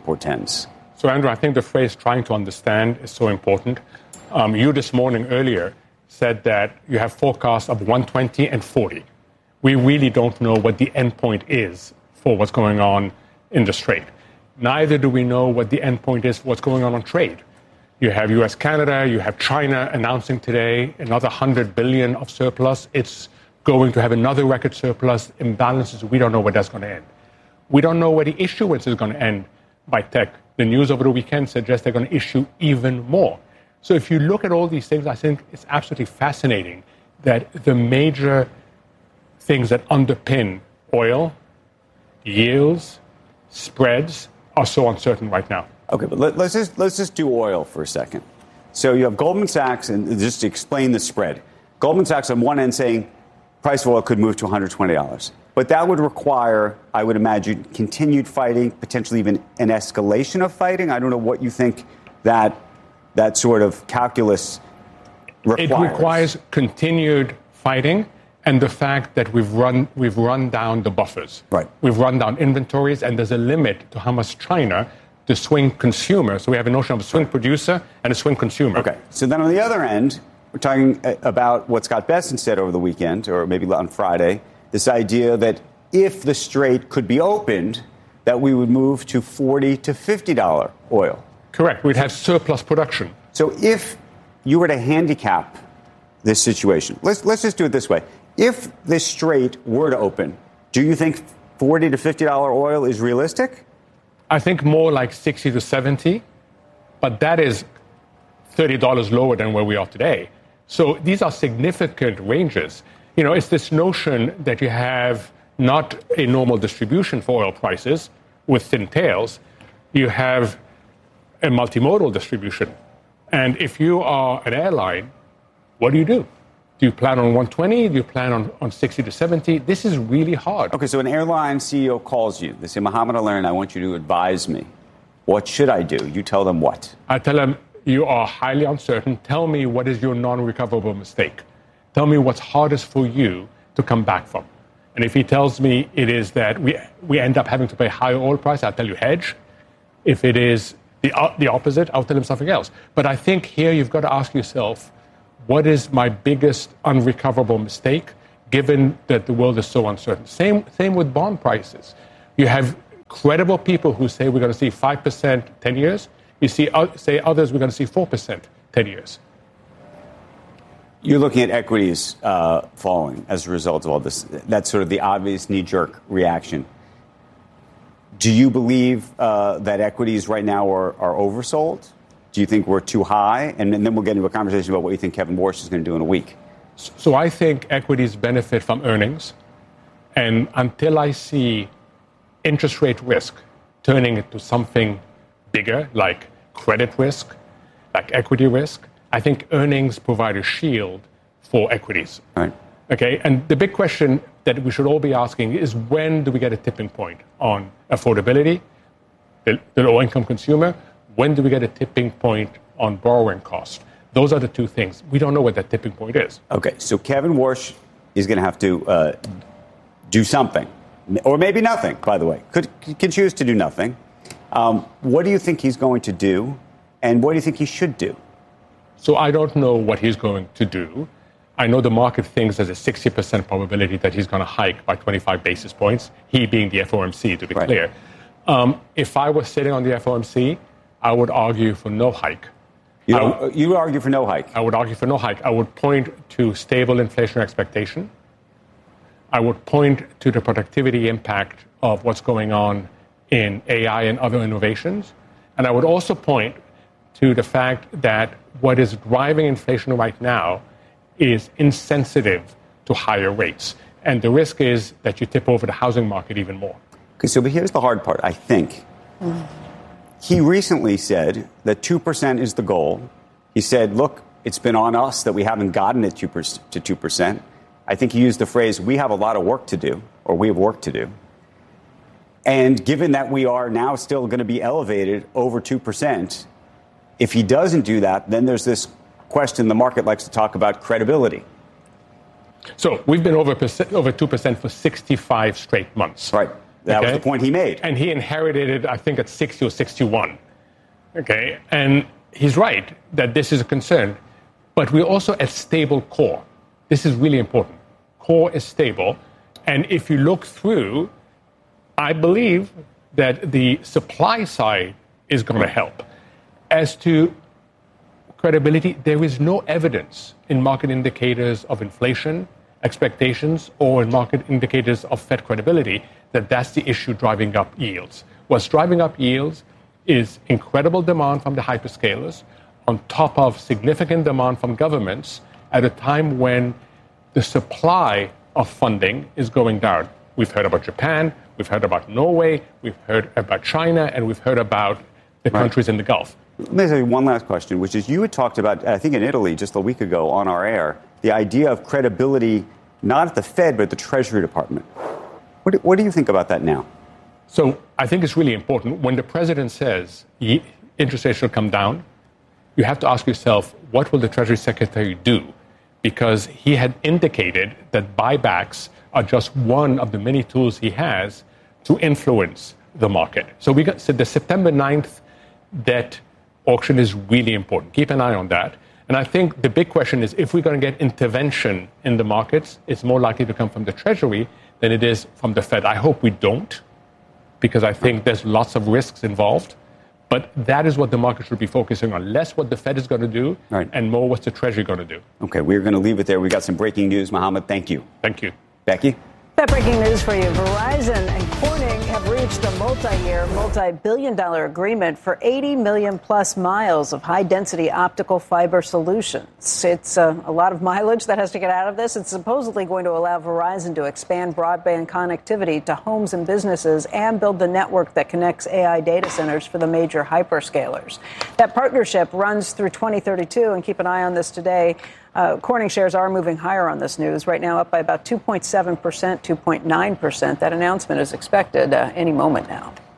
portends? So, Andrew, I think the phrase trying to understand is so important. You this morning earlier said that you have forecasts of 120 and 40. We really don't know what the endpoint is for what's going on in the Strait. Neither do we know what the endpoint is for what's going on trade. You have US, Canada, you have China announcing today another 100 billion of surplus. It's going to have another record surplus, imbalances. We don't know where that's going to end. We don't know where the issuance is going to end by tech. The news over the weekend suggests they're going to issue even more. So if you look at all these things, I think it's absolutely fascinating that the major things that underpin oil, yields, spreads are so uncertain right now. Okay, but let's just do oil for a second. So you have Goldman Sachs, and just to explain the spread, Goldman Sachs on one end saying price of oil could move to $120. But that would require, I would imagine, continued fighting, potentially even an escalation of fighting. I don't know what you think that sort of calculus requires. It requires continued fighting and the fact that we've run down the buffers. Right. We've run down inventories, and there's a limit to how much China, the swing consumer, so we have a notion of a swing producer and a swing consumer. Okay. So then on the other end, we're talking about what Scott Bessent said over the weekend, or maybe on Friday, this idea that if the Strait could be opened, that we would move to $40 to $50 oil. Correct. We'd have surplus production. So if you were to handicap this situation, let's just do it this way. If this Strait were to open, do you think $40 to $50 oil is realistic? I think more like 60 to 70, but that is $30 lower than where we are today. So these are significant ranges. You know, it's this notion that you have not a normal distribution for oil prices with thin tails. You have a multimodal distribution. And if you are an airline, what do? Do you plan on 120? Do you plan on 60 to 70? This is really hard. Okay, so an airline CEO calls you. They say, Mohamed Al-Erian, I want you to advise me. What should I do? You tell them what? I tell them, you are highly uncertain. Tell me what is your non-recoverable mistake. Tell me what's hardest for you to come back from. And if he tells me it is that we end up having to pay higher oil price, I'll tell you hedge. If it is the opposite, I'll tell him something else. But I think here you've got to ask yourself, what is my biggest unrecoverable mistake, given that the world is so uncertain? Same with bond prices. You have credible people who say we're going to see 5% 10 years. You say others we're going to see 4% 10 years. You're looking at equities falling as a result of all this. That's sort of the obvious knee-jerk reaction. Do you believe that equities right now are oversold? Do you think we're too high? And then we'll get into a conversation about what you think Kevin Warsh is going to do in a week. So I think equities benefit from earnings. And until I see interest rate risk turning into something bigger, like credit risk, like equity risk, I think earnings provide a shield for equities. Right. Okay, and the big question that we should all be asking is, when do we get a tipping point on affordability, the low-income consumer? When do we get a tipping point on borrowing costs? Those are the two things. We don't know what that tipping point is. Okay, so Kevin Warsh is going to have to do something, or maybe nothing, by the way. Can choose to do nothing. What do you think he's going to do, and what do you think he should do? So I don't know what he's going to do. I know the market thinks there's a 60% probability that he's going to hike by 25 basis points, he being the FOMC, to be clear. If I was sitting on the FOMC, I would argue for no hike. You would argue for no hike? I would argue for no hike. I would point to stable inflation expectation. I would point to the productivity impact of what's going on in AI and other innovations. And I would also point to the fact that what is driving inflation right now is insensitive to higher rates. And the risk is that you tip over the housing market even more. Okay, so but here's the hard part, I think. He recently said that 2% is the goal. He said, look, it's been on us that we haven't gotten it to 2%. I think he used the phrase, we have a lot of work to do, or we have work to do. And given that we are now still going to be elevated over 2%, if he doesn't do that, then there's this question the market likes to talk about, credibility. So we've been over 2% for 65 straight months. Right. That was the point he made. And he inherited it, I think, at 60 or 61. Okay? And he's right that this is a concern. But we're also at stable core. This is really important. Core is stable. And if you look through, I believe that the supply side is going to help. As to credibility, there is no evidence in market indicators of inflation expectations or in market indicators of Fed credibility that that's the issue driving up yields. What's driving up yields is incredible demand from the hyperscalers on top of significant demand from governments at a time when the supply of funding is going down. We've heard about Japan, we've heard about Norway, we've heard about China, and we've heard about the countries in the Gulf. Let me ask you one last question, which is you had talked about, I think in Italy just a week ago on our air, the idea of credibility not at the Fed but at the Treasury Department. What do you think about that now? So I think it's really important. When the president says interest rates will come down, you have to ask yourself, what will the Treasury Secretary do? Because he had indicated that buybacks are just one of the many tools he has to influence the market. So the September 9th debt auction is really important. Keep an eye on that. And I think the big question is, if we're going to get intervention in the markets, it's more likely to come from the Treasury than it is from the Fed. I hope we don't, because I think there's lots of risks involved. But that is what the market should be focusing on. Less what the Fed is going to do, and more what's the Treasury going to do. Okay, we're going to leave it there. We got some breaking news. Mohammed, thank you. Thank you. Becky? That breaking news for you. Verizon and Corning have reached a multi-year, multi-billion-dollar agreement for 80 million-plus miles of high-density optical fiber solutions. It's a lot of mileage that has to get out of this. It's supposedly going to allow Verizon to expand broadband connectivity to homes and businesses and build the network that connects AI data centers for the major hyperscalers. That partnership runs through 2032, and keep an eye on this today. Corning shares are moving higher on this news, right now up by about 2.7%, 2.9%. That announcement is expected any moment now.